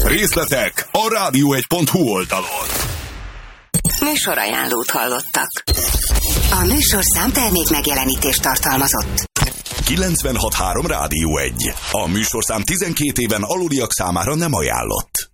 Részletek a rádió1.hu oldalon. Műsorajánlót hallottak. A műsorszám termék megjelenítést tartalmazott. 96.3 Rádió 1. A műsorszám 12 éven aluliak számára nem ajánlott.